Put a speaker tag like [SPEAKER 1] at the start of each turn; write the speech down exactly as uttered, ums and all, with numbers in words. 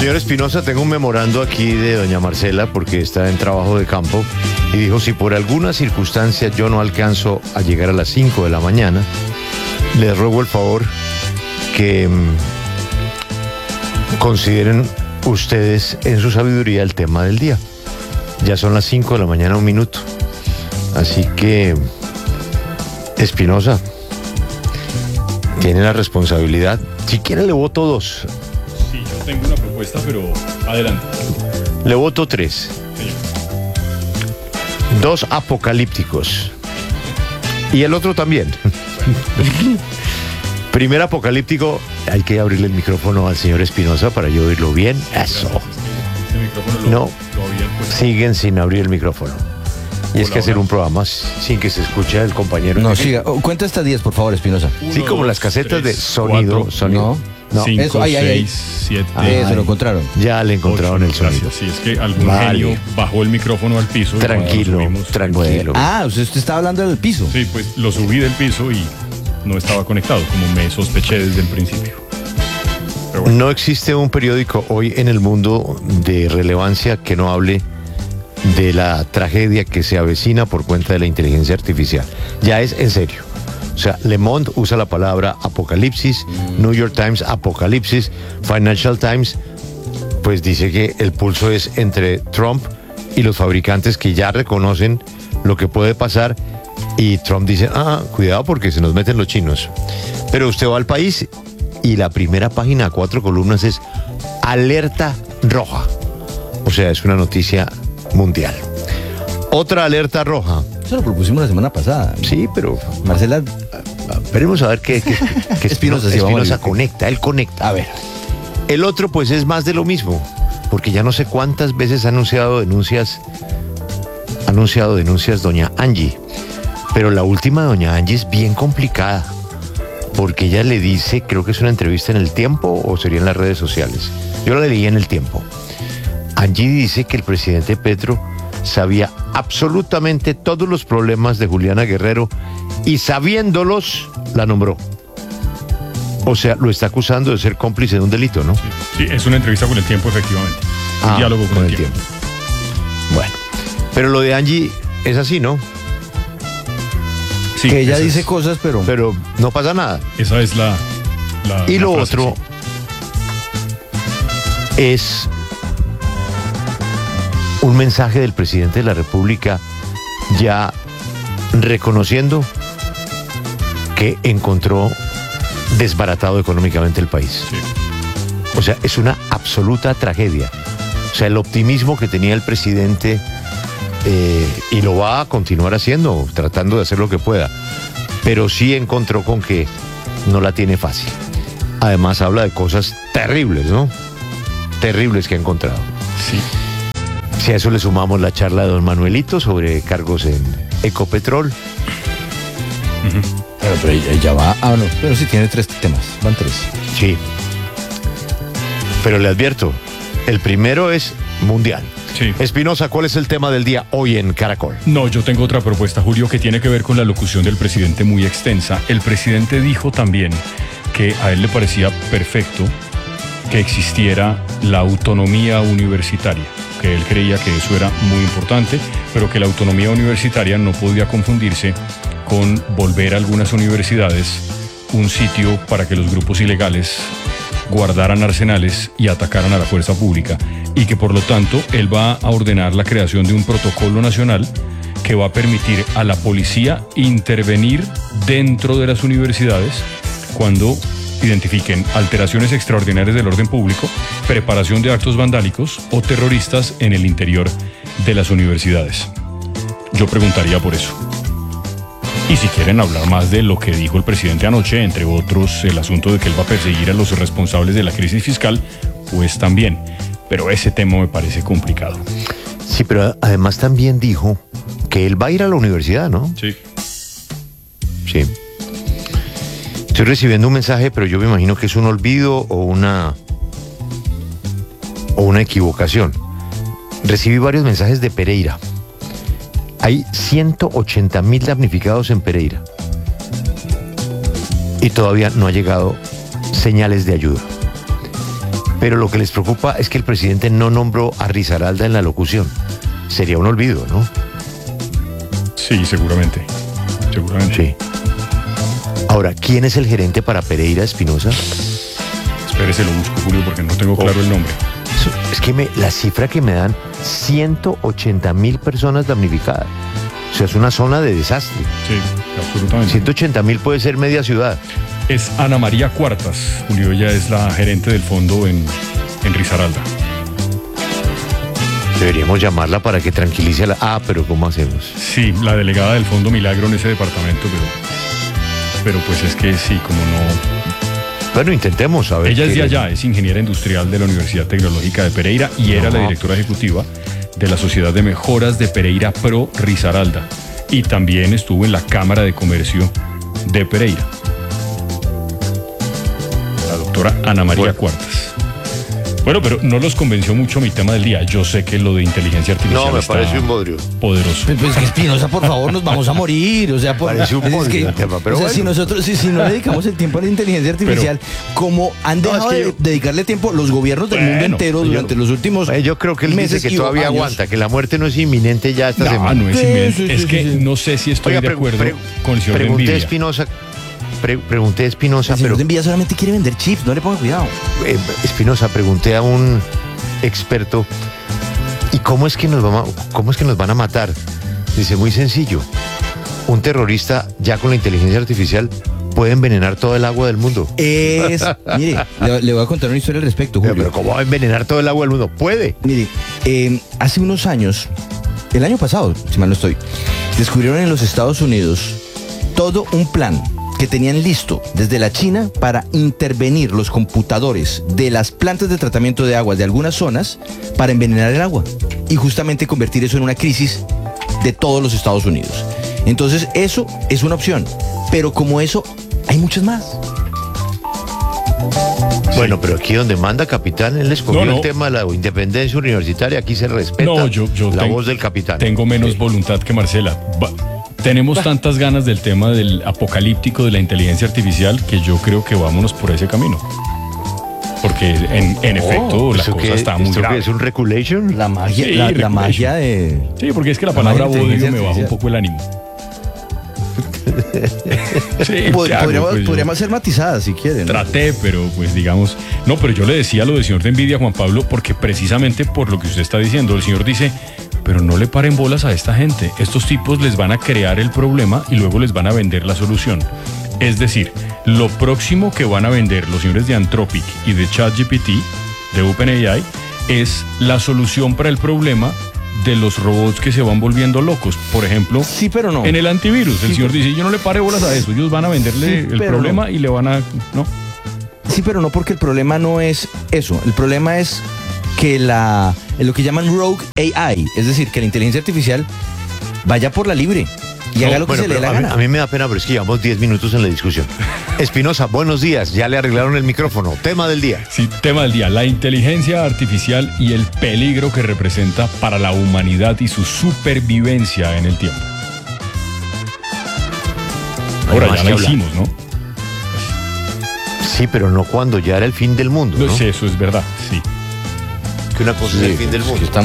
[SPEAKER 1] Señor Espinosa, tengo un memorando aquí de doña Marcela porque está en trabajo de campo y dijo, si por alguna circunstancia yo no alcanzo a llegar a las cinco de la mañana, les ruego el favor que mmm, consideren ustedes en su sabiduría el tema del día. Ya son las cinco de la mañana, un minuto. Así que, Espinosa, tiene la responsabilidad. Si quiere le voto dos.
[SPEAKER 2] Sí, yo tengo una propuesta, pero adelante.
[SPEAKER 1] Le voto tres.
[SPEAKER 2] Señor.
[SPEAKER 1] Dos apocalípticos. Y el otro también. Primer apocalíptico, hay que abrirle el micrófono al señor Espinosa para yo oírlo bien. Eso.
[SPEAKER 2] Este micrófono lo,
[SPEAKER 1] No,
[SPEAKER 2] lo habían puesto.
[SPEAKER 1] siguen sin abrir el micrófono. Y es
[SPEAKER 2] Hola,
[SPEAKER 1] que hacer
[SPEAKER 2] hola.
[SPEAKER 1] un programa sin que se escuche al compañero.
[SPEAKER 3] No, siga. Oh, cuenta hasta diez, por favor, Espinosa.
[SPEAKER 2] Uno,
[SPEAKER 1] Sí, como
[SPEAKER 2] dos,
[SPEAKER 1] las casetas
[SPEAKER 2] tres,
[SPEAKER 1] de sonido.
[SPEAKER 2] cuatro,
[SPEAKER 1] sonido. No,
[SPEAKER 2] cinco,
[SPEAKER 3] eso, ay, ay, ay.
[SPEAKER 2] seis, siete,
[SPEAKER 1] Ah,
[SPEAKER 3] Eh, se lo encontraron.
[SPEAKER 1] ya le encontraron
[SPEAKER 2] ocho.
[SPEAKER 1] el sonido.
[SPEAKER 2] Gracias. Sí, es que algún
[SPEAKER 1] Vale.
[SPEAKER 2] genio bajó el micrófono al piso. y
[SPEAKER 1] Tranquilo,
[SPEAKER 2] cuando lo subimos-
[SPEAKER 1] tranquilo.
[SPEAKER 3] Ah, usted usted estaba hablando del piso.
[SPEAKER 2] Sí, pues lo subí del piso y no estaba conectado, como me sospeché desde el principio. Pero bueno,
[SPEAKER 1] No existe un periódico hoy en el mundo de relevancia que no hable de la tragedia que se avecina por cuenta de la inteligencia artificial. Ya es en serio. O sea, Le Monde usa la palabra apocalipsis, New York Times apocalipsis, Financial Times pues dice que el pulso es entre Trump y los fabricantes que ya reconocen lo que puede pasar y Trump dice, ah, cuidado porque se nos meten los chinos. Pero usted va al país y la primera página a cuatro columnas es alerta roja. O sea, es una noticia mundial. Otra alerta roja.
[SPEAKER 3] Eso lo propusimos la semana pasada.
[SPEAKER 1] Sí, pero
[SPEAKER 3] Marcela,
[SPEAKER 1] veremos a ver qué, qué, qué
[SPEAKER 3] Espinosa,
[SPEAKER 1] Espinosa,
[SPEAKER 3] sí, vamos a ver.
[SPEAKER 1] conecta, él conecta.
[SPEAKER 3] a ver.
[SPEAKER 1] El otro pues es más de lo mismo, porque ya no sé cuántas veces ha anunciado denuncias, ha anunciado denuncias doña Angie, pero la última de doña Angie es bien complicada, porque ella le dice, creo que es una entrevista en El Tiempo o sería en las redes sociales, yo la leí en El Tiempo. Angie dice que el presidente Petro sabía absolutamente todos los problemas de Juliana Guerrero y sabiéndolos la nombró. O sea, lo está acusando de ser cómplice de un delito, ¿no?
[SPEAKER 2] sí, es una entrevista con El Tiempo, efectivamente. Un
[SPEAKER 1] Ah,
[SPEAKER 2] diálogo con, el tiempo.
[SPEAKER 1] Bueno, pero lo de Angie es así, ¿no?
[SPEAKER 2] Sí,
[SPEAKER 3] que ella
[SPEAKER 2] esa
[SPEAKER 3] dice
[SPEAKER 2] es-
[SPEAKER 3] cosas, pero...
[SPEAKER 1] Pero no pasa nada.
[SPEAKER 2] Esa es la. la
[SPEAKER 1] Y
[SPEAKER 2] la
[SPEAKER 1] lo
[SPEAKER 2] frase,
[SPEAKER 1] otro
[SPEAKER 2] sí.
[SPEAKER 1] es un mensaje del presidente de la República ya reconociendo que encontró desbaratado económicamente el país.
[SPEAKER 2] Sí.
[SPEAKER 1] O sea, es una absoluta tragedia. O sea, el optimismo que tenía el presidente eh, y lo va a continuar haciendo, tratando de hacer lo que pueda, pero sí encontró con que no la tiene fácil. Además habla de cosas terribles, ¿no? Terribles que ha encontrado.
[SPEAKER 2] Sí.
[SPEAKER 1] Si a eso le sumamos la charla de don Manuelito sobre cargos en Ecopetrol,
[SPEAKER 3] Pero, pero ella ella va... Ah, no, pero sí tiene tres temas. Van tres.
[SPEAKER 1] sí. Pero le advierto, el primero es mundial.
[SPEAKER 2] Sí.
[SPEAKER 1] Espinosa, ¿cuál es el tema del día hoy en Caracol?
[SPEAKER 2] No, yo tengo otra propuesta, Julio, que tiene que ver con la locución del presidente muy extensa. El presidente dijo también que a él le parecía perfecto que existiera la autonomía universitaria, que él creía que eso era muy importante, pero que la autonomía universitaria no podía confundirse con volver a algunas universidades un sitio para que los grupos ilegales guardaran arsenales y atacaran a la fuerza pública, y que por lo tanto él va a ordenar la creación de un protocolo nacional que va a permitir a la policía intervenir dentro de las universidades cuando identifiquen alteraciones extraordinarias del orden público, preparación de actos vandálicos o terroristas en el interior de las universidades. Yo preguntaría por eso. Y si quieren hablar más de lo que dijo el presidente anoche, entre otros el asunto de que él va a perseguir a los responsables de la crisis fiscal, pues también. Pero ese tema me parece complicado.
[SPEAKER 1] Sí, pero además también dijo que él va a ir a la universidad, ¿no?
[SPEAKER 2] Sí.
[SPEAKER 1] Sí. Estoy recibiendo un mensaje, pero yo me imagino que es un olvido o una o una equivocación. Recibí varios mensajes de Pereira. Hay ciento ochenta mil damnificados en Pereira y todavía no ha llegado señales de ayuda. Pero lo que les preocupa es que el presidente no nombró a Risaralda en la locución. Sería un olvido, ¿no?
[SPEAKER 2] Sí, seguramente. Seguramente.
[SPEAKER 1] Sí. Ahora, ¿quién es el gerente para Pereira Espinosa?
[SPEAKER 2] Espérese, lo busco, Julio, porque no tengo claro el nombre.
[SPEAKER 1] Es que me, la cifra que me dan, ciento ochenta mil personas damnificadas. O sea, es una zona de desastre.
[SPEAKER 2] Sí, absolutamente.
[SPEAKER 1] ciento ochenta mil puede ser media ciudad.
[SPEAKER 2] Es Ana María Cuartas, Julio, ella es la gerente del fondo en, en Risaralda.
[SPEAKER 1] Deberíamos llamarla para que tranquilice a la... Ah, pero ¿cómo hacemos?
[SPEAKER 2] Sí, la delegada del Fondo Milagro en ese departamento, pero, pero pues es que sí, como no...
[SPEAKER 1] Bueno, intentemos saber.
[SPEAKER 2] Ella es de
[SPEAKER 1] qué-
[SPEAKER 2] allá, es ingeniera industrial de la Universidad Tecnológica de Pereira y era
[SPEAKER 1] No.
[SPEAKER 2] la directora ejecutiva de la Sociedad de Mejoras de Pereira Pro Risaralda. Y también estuvo en la Cámara de Comercio de Pereira. La doctora Ana María
[SPEAKER 1] Bueno.
[SPEAKER 2] Cuartas. Bueno, pero no los convenció mucho mi tema del día. Yo sé que lo de inteligencia artificial
[SPEAKER 1] No, me
[SPEAKER 2] está
[SPEAKER 1] parece un bodrio.
[SPEAKER 2] poderoso.
[SPEAKER 3] Pues, pues que Espinosa, por favor, nos vamos a morir. O sea, por,
[SPEAKER 1] Parece un
[SPEAKER 3] es
[SPEAKER 1] bodrio
[SPEAKER 3] que-
[SPEAKER 1] el tema, pero
[SPEAKER 3] o sea,
[SPEAKER 1] bueno.
[SPEAKER 3] si nosotros, si, si no le dedicamos el tiempo a la inteligencia artificial, como han
[SPEAKER 1] No,
[SPEAKER 3] dejado
[SPEAKER 1] es que
[SPEAKER 3] de
[SPEAKER 1] yo-
[SPEAKER 3] dedicarle tiempo los gobiernos del
[SPEAKER 2] Bueno,
[SPEAKER 3] mundo entero
[SPEAKER 1] yo-
[SPEAKER 3] durante los últimos
[SPEAKER 1] Eh, Yo creo que él dice
[SPEAKER 3] meses
[SPEAKER 1] que
[SPEAKER 3] y
[SPEAKER 1] todavía
[SPEAKER 3] años.
[SPEAKER 1] aguanta, que la muerte no es inminente ya esta
[SPEAKER 2] No,
[SPEAKER 1] semana.
[SPEAKER 2] no es
[SPEAKER 3] Sí,
[SPEAKER 2] inminente.
[SPEAKER 3] sí, sí,
[SPEAKER 2] Es
[SPEAKER 3] sí,
[SPEAKER 2] que
[SPEAKER 3] sí.
[SPEAKER 2] no sé si estoy
[SPEAKER 1] Oiga,
[SPEAKER 2] de
[SPEAKER 1] pre-
[SPEAKER 2] acuerdo
[SPEAKER 1] pre-
[SPEAKER 2] con el señor de
[SPEAKER 1] pregunté a
[SPEAKER 2] Envidia.
[SPEAKER 1] Espinosa, pre- pregunté a Espinosa,
[SPEAKER 3] El señor
[SPEAKER 1] pero
[SPEAKER 3] de Envía solamente quiere vender chips, no le ponga cuidado.
[SPEAKER 1] eh, Espinosa, pregunté a un experto, ¿y cómo es que nos vamos, a- cómo es que nos van a matar? Dice, muy sencillo. Un terrorista ya con la inteligencia artificial puede envenenar todo el agua del mundo.
[SPEAKER 3] Es, mire, le, le voy a contar una historia al respecto,
[SPEAKER 1] Pero,
[SPEAKER 3] Julio.
[SPEAKER 1] pero ¿cómo va a envenenar todo el agua del mundo? Puede.
[SPEAKER 3] Mire, eh, hace unos años, el año pasado, si mal no estoy, descubrieron en los Estados Unidos todo un plan que tenían listo desde la China para intervenir los computadores de las plantas de tratamiento de aguas de algunas zonas para envenenar el agua y justamente convertir eso en una crisis de todos los Estados Unidos. Entonces, eso es una opción, pero como eso, hay muchas más.
[SPEAKER 1] Bueno, pero aquí donde manda capitán, él escogió
[SPEAKER 2] No, no.
[SPEAKER 1] el tema de la independencia universitaria, aquí se respeta
[SPEAKER 2] No, yo, yo
[SPEAKER 1] la
[SPEAKER 2] tengo-
[SPEAKER 1] voz del capitán.
[SPEAKER 2] Tengo menos
[SPEAKER 1] Sí.
[SPEAKER 2] voluntad que Marcela. Va- tenemos tantas ganas del tema del apocalíptico de la inteligencia artificial que yo creo que vámonos por ese camino. Porque en, en efecto la
[SPEAKER 1] ¿Esto
[SPEAKER 2] cosa
[SPEAKER 1] qué-
[SPEAKER 2] está muy
[SPEAKER 1] esto qué
[SPEAKER 2] grave.
[SPEAKER 1] es un reculation?
[SPEAKER 3] La magia,
[SPEAKER 2] Sí,
[SPEAKER 3] la, la
[SPEAKER 2] regulation.
[SPEAKER 3] magia de...
[SPEAKER 2] Sí, porque es que la
[SPEAKER 3] La
[SPEAKER 2] palabra
[SPEAKER 3] magia de
[SPEAKER 2] bodrio
[SPEAKER 3] inteligencia
[SPEAKER 2] me baja un
[SPEAKER 3] artificial.
[SPEAKER 2] poco el ánimo. Sí,
[SPEAKER 3] Pod-
[SPEAKER 2] ¿qué hago?
[SPEAKER 3] podríamos,
[SPEAKER 2] Pues yo
[SPEAKER 3] podríamos ser matizadas si quieren. ¿no?
[SPEAKER 2] Traté, pero pues digamos... No, pero yo le decía lo del señor de Envidia, Juan Pablo, porque precisamente por lo que usted está diciendo, el señor dice, pero no le paren bolas a esta gente. Estos tipos les van a crear el problema y luego les van a vender la solución. Es decir, lo próximo que van a vender los señores de Anthropic y de ChatGPT, de OpenAI, es la solución para el problema de los robots que se van volviendo locos. Por ejemplo,
[SPEAKER 3] Sí, pero no.
[SPEAKER 2] en el antivirus, el
[SPEAKER 3] Sí,
[SPEAKER 2] señor
[SPEAKER 3] pero-
[SPEAKER 2] dice, yo no le pare bolas a eso, ellos van a venderle
[SPEAKER 3] Sí,
[SPEAKER 2] el
[SPEAKER 3] pero
[SPEAKER 2] problema
[SPEAKER 3] no.
[SPEAKER 2] y le van a... ¿no?
[SPEAKER 3] Sí, pero no, porque el problema no es eso. El problema es que la, lo que llaman rogue A I, es decir, que la inteligencia artificial vaya por la libre y
[SPEAKER 2] No,
[SPEAKER 3] haga lo que
[SPEAKER 1] Bueno,
[SPEAKER 3] se le dé
[SPEAKER 1] pero
[SPEAKER 3] la
[SPEAKER 1] a, mí,
[SPEAKER 3] gana.
[SPEAKER 1] a mí me da pena, pero es que llevamos diez minutos en la discusión. Espinosa, buenos días. Ya le arreglaron el micrófono. Tema del día.
[SPEAKER 2] Sí, tema del día, la inteligencia artificial y el peligro que representa para la humanidad y su supervivencia en el tiempo. Ahora
[SPEAKER 1] más
[SPEAKER 2] ya
[SPEAKER 1] que
[SPEAKER 2] la
[SPEAKER 1] hablar.
[SPEAKER 2] hicimos, ¿no?
[SPEAKER 1] Sí, pero no cuando ya era el fin del mundo, ¿no?
[SPEAKER 2] No sé, eso es verdad, sí.
[SPEAKER 1] Que una cosa es el fin del mundo.
[SPEAKER 3] Que estamos